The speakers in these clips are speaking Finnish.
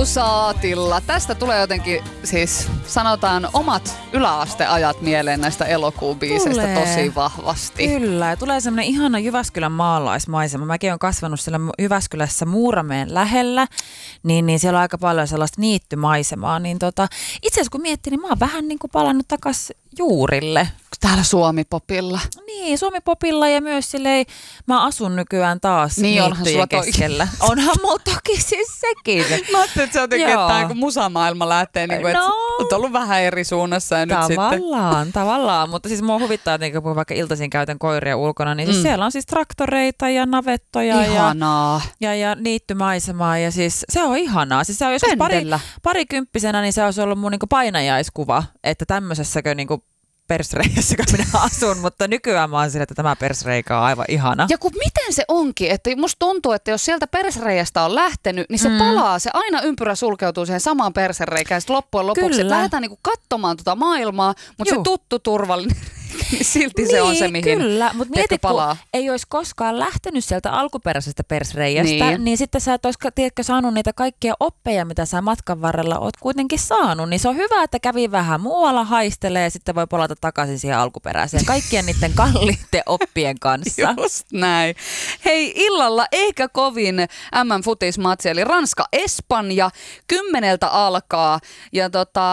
Elokuusaatilla. Tästä tulee jotenkin siis sanotaan omat yläasteajat mieleen näistä elokuubiiseistä tosi vahvasti. Kyllä, ja tulee semmoinen ihana Jyväskylän maalaismaisema. Mäkin olen kasvanut siellä Jyväskylässä Muurameen lähellä, niin siellä on aika paljon sellaista niittymaisemaa. Niin itse asiassa kun miettii, niin mä oon vähän niin kuin palannut takaisin juurille. Täällä Suomi-popilla. Niin, Suomi-popilla ja myös silleen, mä asun nykyään taas niittyjen keskellä. Onhan mulla toki siis sekin. Mä ajattelin, että se jotenkin, että kun musamaailma lähtee, niin kuin, että oot ollut vähän eri suunnassa ja nyt sitten. Tavallaan, mutta siis mua huvittaa, että kun vaikka iltaisin käytän koiria ulkona, niin siis siellä on siis traktoreita ja navettoja ja niittymaisemaa ja siis se on ihanaa. Siis se on joskus parikymppisenä, niin se olisi ollut mun niinku painajaiskuva, että tämmöisessäkö niinku persreijässäkö minä asun, mutta nykyään mä oon sillä, että tämä persreikä on aivan ihana. Ja kun miten se onkin, että musta tuntuu, että jos sieltä persreijästä on lähtenyt, niin se palaa, se aina ympyrä sulkeutuu siihen samaan persreikään ja sitten loppujen lopuksi lähdetään niinku katsomaan tuota maailmaa, mutta se tuttu turvallinen niin silti se on se, mihin kyllä, mutta mieti, kun ei olisi koskaan lähtenyt sieltä alkuperäisestä persreijästä, niin sitten sä et olisi saanut niitä kaikkia oppeja, mitä sä matkan varrella oot kuitenkin saanut. Niin se on hyvä, että kävi vähän muualla haistelee ja sitten voi palata takaisin siihen alkuperäiseen kaikkien niiden kalliiden oppien kanssa. Just näin. Hei, illalla eikä kovin MM-futismatsi, eli Ranska-Espanja 10 alkaa. Ja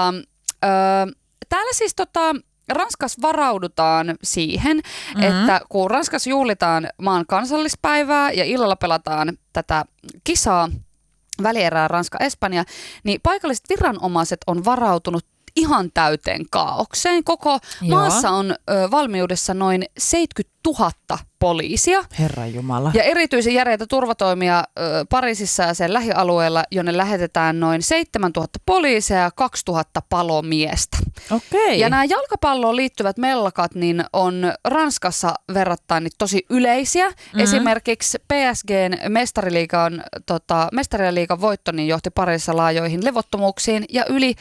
täällä siis Ranskassa varaudutaan siihen, että kun Ranskassa juhlitaan maan kansallispäivää ja illalla pelataan tätä kisaa, välierää Ranska-Espanja, niin paikalliset viranomaiset on varautunut ihan täyteen kaaukseen. Koko maassa on valmiudessa noin 70 000 poliisia. Herranjumala. Ja erityisen järeitä turvatoimia Pariisissa ja sen lähialueella, jonne lähetetään noin 7 000 poliisia ja 2 000 palomiestä. Okei. Ja nämä jalkapalloon liittyvät mellakat niin on Ranskassa verrattain tosi yleisiä. Esimerkiksi PSGn mestariliigan voitto niin johti Pariisissa laajoihin levottomuuksiin ja yli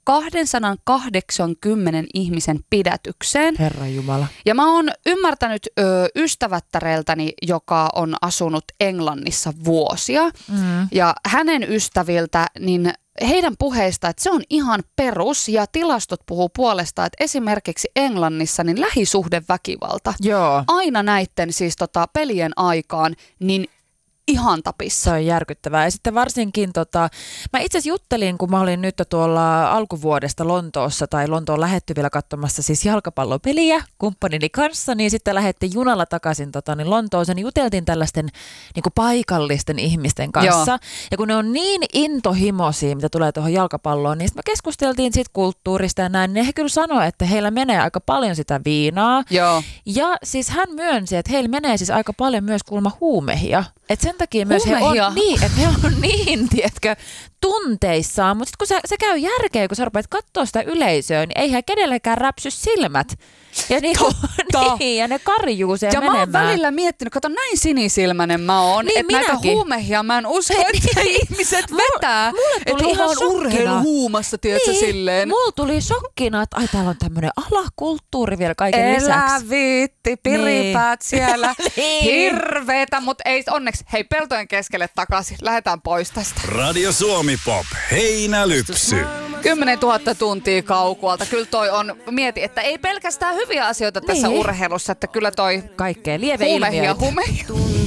280 ihmisen pidätykseen. Herranjumala. Ja mä oon ymmärtänyt ystävättäreltäni, joka on asunut Englannissa vuosia. Ja hänen ystäviltä, niin heidän puheista, että se on ihan perus ja tilastot puhuu puolestaan, että esimerkiksi Englannissa niin lähisuhdeväkivalta aina näitten siis pelien aikaan, niin ihan tapissa. Se on järkyttävää. Ja sitten varsinkin, mä itse asiassa juttelin, kun mä olin nyt tuolla alkuvuodesta Lontoossa tai Lontoon lähettyvillä katsomassa siis jalkapallopeliä kumppanini kanssa, niin sitten lähdettiin junalla takaisin niin Lontooseen, niin juteltiin tällaisten niin kuin paikallisten ihmisten kanssa. Joo. Ja kun ne on niin intohimoisia, mitä tulee tuohon jalkapalloon, niin sitten me keskusteltiin siitä kulttuurista ja näin, niin he kyllä sanoi, että heillä menee aika paljon sitä viinaa. Joo. Ja siis hän myönsi, että heillä menee siis aika paljon myös kuulemma huumehia. Että sen takia myös he on niin, tiedätkö, tunteissaan, mutta sitten kun se käy järkeä, kun sä rupeat katsoa sitä yleisöä, niin eihän kenellekään räpsy silmät. Ja, ja ne karjuu siellä menemään. Ja mä oon välillä miettinyt, kato näin sinisilmäinen mä oon, niin, että näitä huumehia mä en usko, että ihmiset vetää. Mulle tuli ihan urheiluhuumassa, tiedätkö silleen. Mulla tuli shokkina, että täällä on tämmönen alakulttuuri vielä kaiken lisäksi. Elä viitti, piripäät siellä, hirveetä, mutta ei onneksi. Hei, peltojen keskelle takaisin, lähdetään pois tästä. Radio Suomi Pop, Heinälypsy. 10 000 tuntia kaukualta. Kyllä toi on, mieti, että ei pelkästään hyviä asioita tässä urheilussa, että kyllä toi kaikkea lieveilmiöitä. Huumehia.